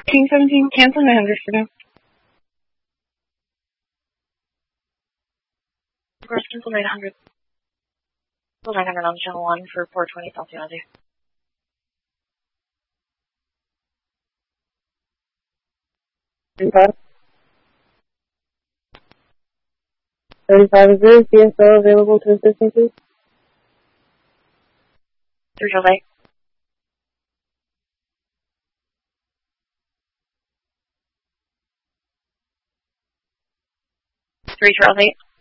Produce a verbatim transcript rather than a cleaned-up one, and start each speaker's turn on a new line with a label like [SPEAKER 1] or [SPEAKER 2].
[SPEAKER 1] King seventeen, cancel nine hundred for now.
[SPEAKER 2] Of course, cancel nine hundred. Cancel nine hundred on channel one for four twenty South Yazzie.
[SPEAKER 3] thirty-five. thirty-five is this. C S O available to assist me, please?
[SPEAKER 2] three Charles eight. three Charles eight.